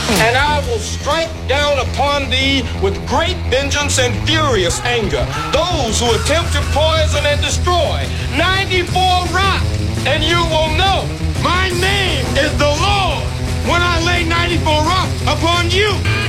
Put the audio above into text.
And I will strike down upon thee with great vengeance and furious anger those who attempt to poison and destroy 94 Rock, and you will know my name is the Lord when I lay 94 Rock upon you.